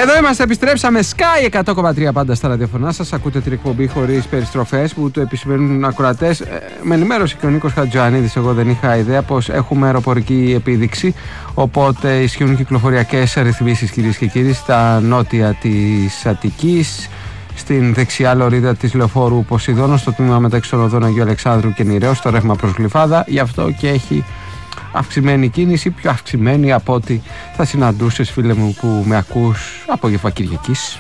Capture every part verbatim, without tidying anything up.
Εδώ είμαστε, επιστρέψαμε. Sky εκατό κόμμα τρία πάντα στα ραδιοφωνά σας. Ακούτε την εκπομπή χωρίς περιστροφές που το επισημαίνουν ακροατές. Ε, με ενημέρωσε και ο Νίκος Χατζιωαννίδης. Εγώ δεν είχα ιδέα πως έχουμε αεροπορική επίδειξη. Οπότε ισχύουν κυκλοφοριακές ρυθμίσεις, κυρίες και κύριοι, στα νότια της Αττικής, στην δεξιά λωρίδα της λεωφόρου Ποσειδώνος, στο τμήμα μεταξύ των οδών Αγίου Αλεξάνδρου και Νηρέως, στο ρεύμα προς Γλυφάδα. Γι' αυτό και έχει αυξημένη κίνηση, πιο αυξημένη από ό,τι θα συναντούσες, φίλε μου, που με ακούς απόγευμα Κυριακής.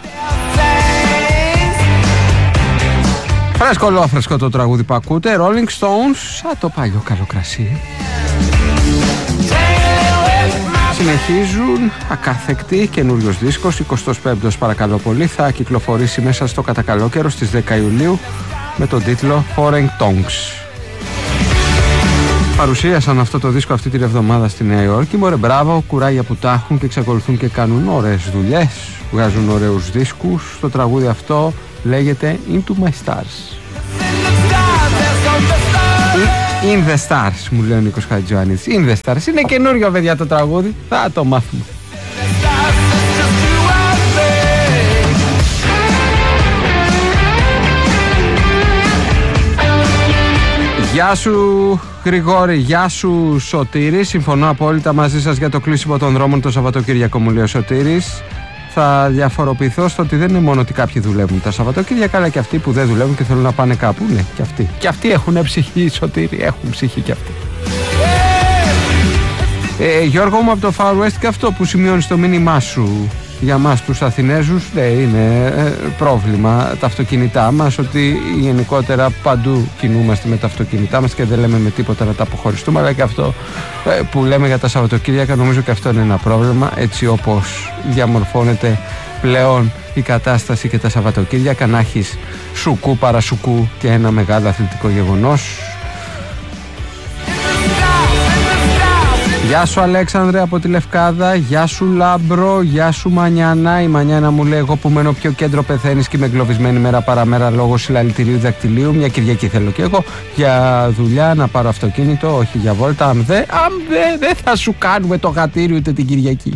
Φρέσκο ολόφρεσκο το τραγούδι που ακούτε, Rolling Stones, σαν το παλιό καλό κρασί. Συνεχίζουν ακάθεκτοι, καινούριος δίσκος, εικοστός πέμπτος παρακαλώ πολύ, θα κυκλοφορήσει μέσα στο κατακαλόκαιρο στις δέκα Ιουλίου με τον τίτλο Foreign Tongues. Παρουσίασαν αυτό το δίσκο αυτή την εβδομάδα στη Νέα Υόρκη. Μωρέ μπράβο, κουράγια που τα έχουν και εξακολουθούν και κάνουν ωραίες δουλειές, βγάζουν ωραίους δίσκους. Το τραγούδι αυτό λέγεται Into My Stars. In the Stars, μου λέει ο Νίκος Χατζιωαννίδης. In the Stars, είναι καινούριο παιδιά το τραγούδι, θα το μάθουμε. Γεια σου Γρηγόρη, γεια σου Σωτήρη. Συμφωνώ απόλυτα μαζί σας για το κλείσιμο των δρόμων το Σαββατοκύριακο, μου λέει ο Σωτήρης. Θα διαφοροποιηθώ στο ότι δεν είναι μόνο ότι κάποιοι δουλεύουν τα Σαββατοκύριακα, αλλά και αυτοί που δεν δουλεύουν και θέλουν να πάνε κάπου. Ναι, και αυτοί. Και αυτοί έχουν ψυχή, Σωτήρη, έχουν ψυχή και αυτοί. Ε, Γιώργο μου από το Far West, και αυτό που σημειώνεις το μήνυμά σου για μας τους Αθηνέζους, ναι, είναι ε, πρόβλημα τα αυτοκίνητά μας, ότι γενικότερα παντού κινούμαστε με τα αυτοκίνητά μας και δεν λέμε με τίποτα να τα αποχωριστούμε, αλλά και αυτό ε, που λέμε για τα Σαββατοκύριακα, νομίζω και αυτό είναι ένα πρόβλημα, έτσι όπως διαμορφώνεται πλέον η κατάσταση και τα Σαββατοκύριακα, να έχεις σουκού παρασουκού και ένα μεγάλο αθλητικό γεγονός. Γεια σου Αλέξανδρε από τη Λευκάδα, γεια σου Λάμπρο, γεια σου Μανιάνα. Η Μανιάνα μου λέει: εγώ που μένω πιο κέντρο πεθαίνεις και είμαι εγκλωβισμένη μέρα παραμέρα λόγω συλλαλητηρίου δακτυλίου. Μια Κυριακή θέλω και εγώ για δουλειά να πάρω αυτοκίνητο, όχι για βόλτα. Αν δε, αν δε, δεν θα σου κάνουμε το γατήριο ούτε την Κυριακή.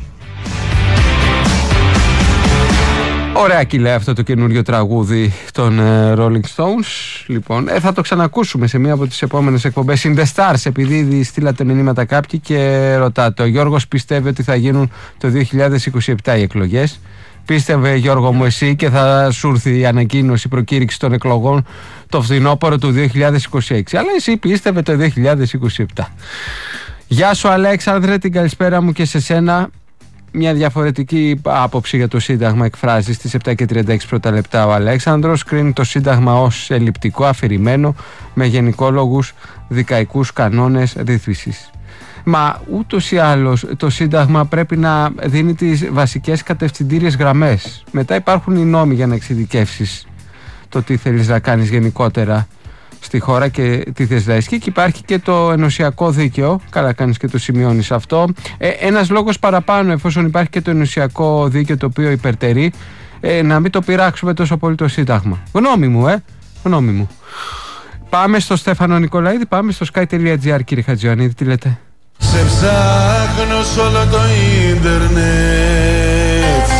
Ωραία και λέει αυτό το καινούριο τραγούδι των uh, Rolling Stones. Λοιπόν, ε, θα το ξανακούσουμε σε μία από τις επόμενες εκπομπές. In the Stars, επειδή στείλατε μηνύματα κάποιοι και ρωτάτε. Ο Γιώργος πιστεύει ότι θα γίνουν το δύο χιλιάδες είκοσι επτά οι εκλογές. Πίστευε Γιώργο μου εσύ και θα σου έρθει η ανακοίνωση, η προκήρυξη των εκλογών το φθινόπωρο του δύο χιλιάδες είκοσι έξι. Αλλά εσύ πίστευε το δύο χιλιάδες είκοσι επτά. Γεια σου Αλέξανδρε, την καλησπέρα μου και σε σένα. Μια διαφορετική άποψη για το Σύνταγμα εκφράζει στις επτά και τριάντα έξι πρώτα λεπτά ο Αλέξανδρος. Κρίνει το Σύνταγμα ως ελλειπτικό, αφηρημένο, με γενικόλογους δικαϊκούς κανόνες ρύθμισης. Μα ούτως ή άλλως το Σύνταγμα πρέπει να δίνει τις βασικές κατευθυντήριες γραμμές. Μετά υπάρχουν οι νόμοι για να εξειδικεύσεις το τι θέλεις να κάνεις γενικότερα στη χώρα και τι θες να ισχύει, και υπάρχει και το ενωσιακό δίκαιο. Καλά κάνεις και το σημειώνεις αυτό. Ε, ένας λόγος παραπάνω, εφόσον υπάρχει και το ενωσιακό δίκαιο το οποίο υπερτερεί, ε, να μην το πειράξουμε τόσο πολύ το Σύνταγμα. Γνώμη μου, ε, γνώμη μου. Πάμε στο Στέφανο Νικολαίδη, πάμε στο sky.gr, κύριε Χατζιωαννίδη, τι λέτε? Σε ψάχνω σ' όλο το ίντερνετ.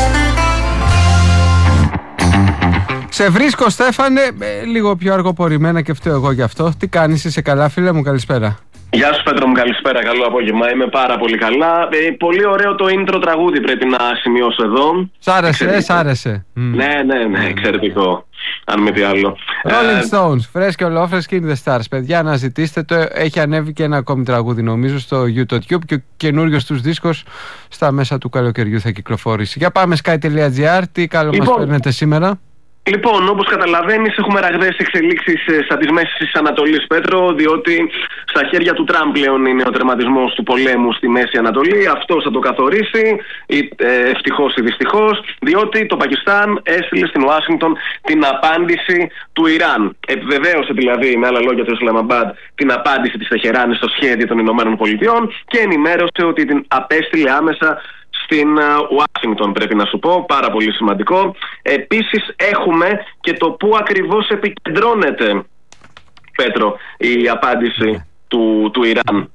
Σε βρίσκω Στέφανε, ε, λίγο πιο αργοπορημένα και φταίω εγώ γι' αυτό. Τι κάνεις, είσαι καλά φίλε μου, καλησπέρα? Γεια σου Πέτρο μου, καλησπέρα, καλό απόγευμα, είμαι πάρα πολύ καλά. ε, Πολύ ωραίο το intro τραγούδι πρέπει να σημειώσω εδώ. Σ' άρεσε, ε, σ' άρεσε. Ναι, ναι, ναι, εξαιρετικό, αν μη τι άλλο. Rolling Stones, φρέσκοι ολόφρεσκοι in the Stars. Παιδιά, να ζητήστε το, έχει ανέβει και ένα ακόμη τραγούδι νομίζω στο YouTube και ο καινούριος τους δίσκος στα μέσα του καλοκαιριού θα κυκλοφορήσει. Για πάμε sky.gr, τι καλό λοιπόν, μας παίρνετε σήμερα? Λοιπόν, όπως καταλαβαίνεις, έχουμε ραγδαίες εξελίξεις στα τις μέσεις της Ανατολής, Πέτρο, διότι στα χέρια του Τραμπ πλέον είναι ο τερματισμός του πολέμου στη Μέση Ανατολή. Αυτός θα το καθορίσει, ευτυχώς ή δυστυχώς, διότι το Πακιστάν έστειλε στην Ουάσιγκτον την απάντηση του Ιράν. Επιβεβαίωσε δηλαδή, με άλλα λόγια, το Ισλαμαμπάντ την απάντηση της Τεχεράνης στο σχέδιο των Ηνωμένων Πολιτειών και ενημέρωσε ότι την απέστειλε άμεσα στην Ουάσιγκτον, πρέπει να σου πω, πάρα πολύ σημαντικό. Επίσης έχουμε και το πού ακριβώς επικεντρώνεται, Πέτρο, η απάντηση του, του Ιράν.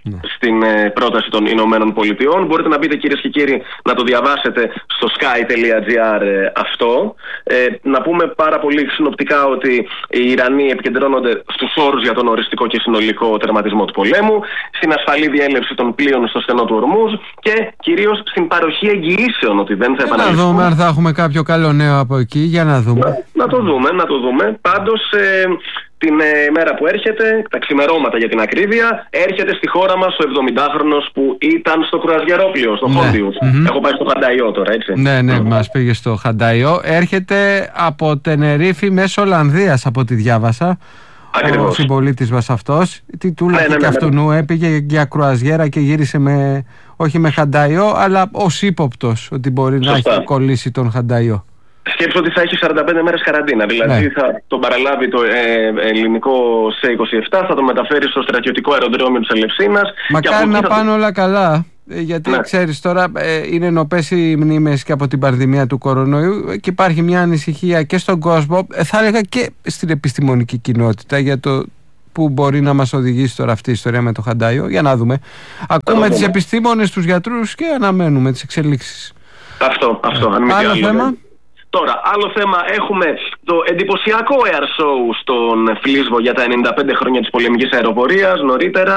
ναι. στην ε, πρόταση των Ηνωμένων Πολιτειών. Μπορείτε να μπείτε, κυρίες και κύριοι, να το διαβάσετε στο sky τελεία gr ε, αυτό. Ε, να πούμε πάρα πολύ συνοπτικά ότι οι Ιρανοί επικεντρώνονται στους όρους για τον οριστικό και συνολικό τερματισμό του πολέμου, στην ασφαλή διέλευση των πλοίων στο στενό του Ορμούζ και κυρίως στην παροχή εγγυήσεων ότι δεν θα επαναληφθούν. Να δούμε αν θα έχουμε κάποιο καλό νέο από εκεί, για να δούμε. Να, να το δούμε, να το δούμε. Πάντως, ε, την ε, μέρα που έρχεται, τα ξημερώματα για την ακρίβεια, έρχεται στη χώρα μας ο εβδομηντάχρονος που ήταν στο κρουαζιερόπλοιο, στο Χόντιους. Ναι. Mm-hmm. Έχω πάει στο Χανταϊό τώρα, έτσι. Ναι, ναι, mm-hmm. μας πήγε στο Χανταϊό. Έρχεται από Τενερίφη μέσω Ολλανδίας, από ό,τι διάβασα. Ακριβώς. Ο συμπολίτης μας αυτός. Τι του λέγει, ναι, ναι, και αυτού νου, έπηγε για κρουαζιέρα και γύρισε με, όχι με Χανταϊό, αλλά ως ύποπτος ότι μπορεί Σωστά. να έχει κολλήσει τον Χανταϊό. Σκέψω ότι θα έχει σαράντα πέντε μέρες καραντίνα. Δηλαδή ναι. θα τον παραλάβει το ε, ελληνικό σε είκοσι επτά, θα τον μεταφέρει στο στρατιωτικό αεροδρόμιο της Ελευσίνας. Μακάρι να πάνε θα... όλα καλά. Γιατί ναι. ξέρεις τώρα, ε, είναι νοπές οι μνήμες και από την πανδημία του κορονοϊού και υπάρχει μια ανησυχία και στον κόσμο, ε, θα έλεγα και στην επιστημονική κοινότητα, για το που μπορεί να μας οδηγήσει τώρα αυτή η ιστορία με το Χαντάιο. Για να δούμε. Ακούμε τις επιστήμονες, τους γιατρούς και αναμένουμε τις εξελίξεις. Αυτό, αυτό. Ε, αν άλλο άλλο θέμα. Τώρα, άλλο θέμα, έχουμε το εντυπωσιακό air show στον Φλίσβο για τα ενενήντα πέντε χρόνια της πολεμικής αεροπορίας νωρίτερα.